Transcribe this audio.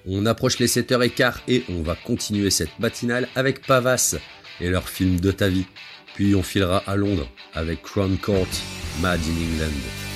On approche les 7h15 et on va continuer cette matinale avec Pavas et leur film de ta vie. Puis on filera à Londres avec Crown Court, Mad in England.